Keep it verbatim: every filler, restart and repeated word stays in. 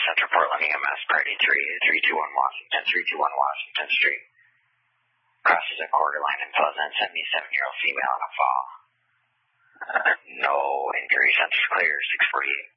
Central Portland E M S, Party three, three two one Washington, three two one Washington Street. Crosses a quarter line in Pleasant, seventy-seven-year-old female in a fall. Uh, no injury, census clear, six forty-eight.